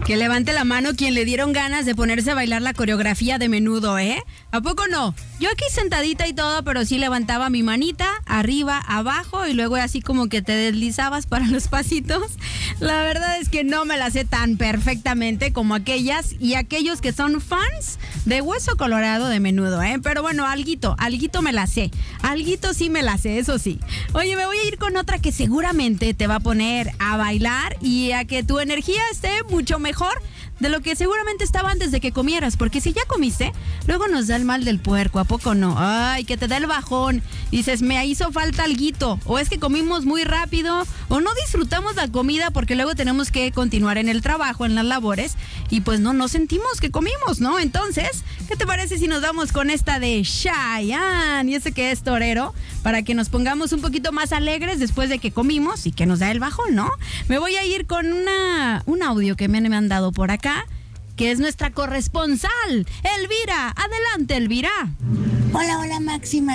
Que levante la mano quien le dieron ganas de ponerse a bailar la coreografía de Menudo, ¿eh? ¿A poco no? Yo aquí sentadita y todo, pero sí levantaba mi manita arriba, abajo y luego así como que te deslizabas para los pasitos. La verdad es que no me la sé tan perfectamente como aquellas y aquellos que son fans de Hueso Colorado de Menudo, ¿eh? Pero bueno, alguito me la sé. Alguito sí me la sé, eso sí. Oye, me voy a ir con otra que seguramente te va a poner a bailar y a que tu energía esté mucho mejor de lo que seguramente estaba antes de que comieras, porque si ya comiste, luego nos da el mal del puerco, ¿a poco no? Ay, que te da el bajón, dices, me hizo falta alguito, o es que comimos muy rápido, o no disfrutamos la comida porque luego tenemos que continuar en el trabajo, en las labores, y pues no sentimos que comimos, ¿no? Entonces, ¿qué te parece si nos vamos con esta de Chayanne, y ese que es torero, para que nos pongamos un poquito más alegres después de que comimos y que nos da el bajón, ¿no? Me voy a ir con un audio que me han dado por acá, que es nuestra corresponsal, Elvira. Adelante, Elvira. Hola, Máxima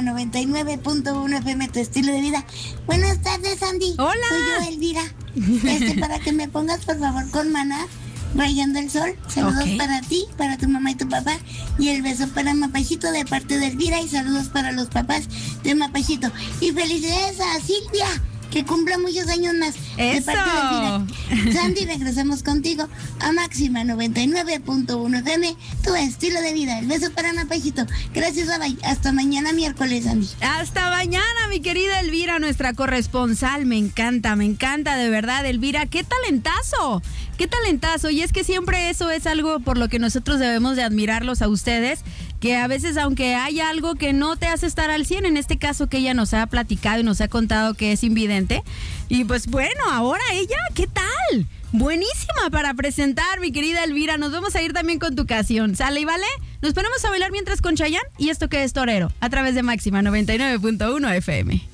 99.1 FM, tu estilo de vida. Buenas tardes, Andy. Hola. Soy yo, Elvira. Para que me pongas, por favor, con Maná, Rayando el Sol. Saludos para ti, para tu mamá y tu papá. Y el beso para Mapachito de parte de Elvira. Y saludos para los papás de Mapachito. Y felicidades a Silvia, que cumpla muchos años más. ¡Eso! De parte de Elvira. Sandy, regresamos contigo a Máxima 99.1 FM, tu estilo de vida. El beso para Mapachito. Gracias, bye. Hasta mañana miércoles, Sandy. Hasta mañana, mi querida Elvira, nuestra corresponsal. Me encanta de verdad, Elvira. ¡Qué talentazo! ¡Qué talentazo! Y es que siempre eso es algo por lo que nosotros debemos de admirarlos a ustedes, que a veces, aunque haya algo que no te hace estar al 100, en este caso que ella nos ha platicado y nos ha contado que es invidente, y pues bueno, ahora ella, ¿qué tal? Buenísima para presentar, mi querida Elvira. Nos vamos a ir también con tu canción, ¿sale y vale? Nos ponemos a bailar mientras con Chayanne y esto que es Torero, a través de Máxima 99.1 FM.